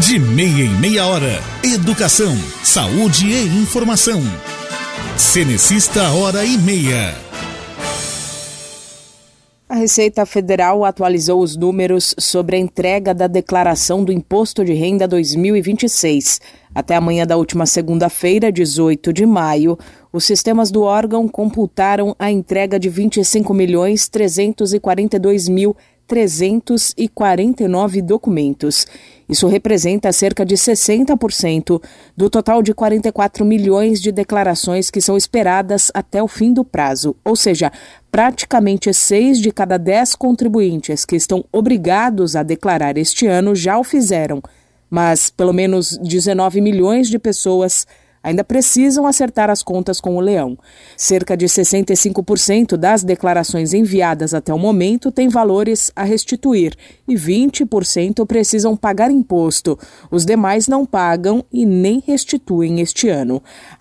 De meia em meia hora. Educação, saúde e informação. Cenecista Hora e Meia. A Receita Federal atualizou os números sobre a entrega da declaração do Imposto de Renda 2026. Até amanhã da última segunda-feira, 18 de maio, os sistemas do órgão computaram a entrega de 25.342.349 documentos. Isso representa cerca de 60% do total de 44 milhões de declarações que são esperadas até o fim do prazo. Ou seja, praticamente 6 de cada 10 contribuintes que estão obrigados a declarar este ano já o fizeram. Mas pelo menos 19 milhões de pessoas ainda precisam acertar as contas com o leão. Cerca de 65% das declarações enviadas até o momento têm valores a restituir e 20% precisam pagar imposto. Os demais não pagam e nem restituem este ano.